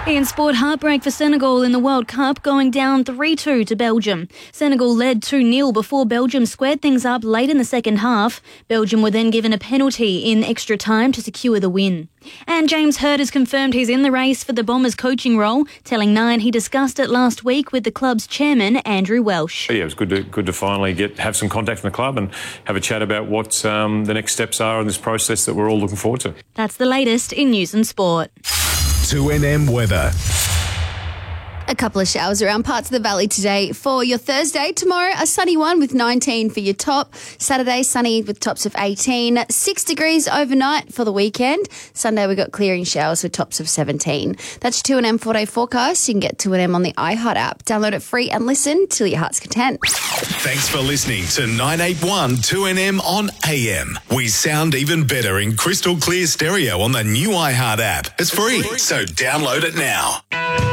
In sport, heartbreak for Senegal in the World Cup, going down 3-2 to Belgium. Senegal led 2-0 before Belgium squared things up late in the second half. Belgium were then given a penalty in extra time to secure the win. And James Hird has confirmed he's in the race for the Bombers coaching role, telling Nine he discussed it last week with the club's chairman, Andrew Welsh. Yeah, it was good to finally have some contact from the club and have a chat about what the next steps are in this process that we're all looking forward to. That's the latest in news and sport. 2NM weather. A couple of showers around parts of the valley today for your Thursday. Tomorrow, a sunny one with 19 for your top. Saturday, sunny with tops of 18. 6 degrees overnight for the weekend. Sunday, we got clearing showers with tops of 17. That's 2NM 4-day forecast. You can get 2NM on the iHeart app. Download it free and listen till your heart's content. Thanks for listening to 981 2NM on AM. We sound even better in crystal clear stereo on the new iHeart app. It's free, so download it now.